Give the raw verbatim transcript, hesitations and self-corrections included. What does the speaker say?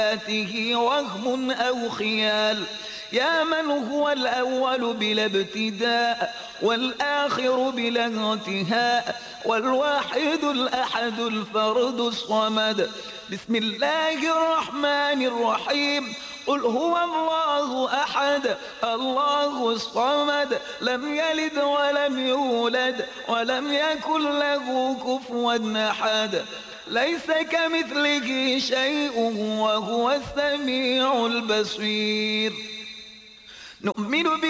آياته وهم أو خيال. يا من هو الأول بلا ابتداء والآخر بلا انتهاء والواحد الأحد الفرد الصمد. بسم الله الرحمن الرحيم. قل هو الله أحد الله الصمد لم يلد ولم يولد ولم يكن له كفوا أحد. ليس كمثله شيء وهو السميع البصير. نؤمن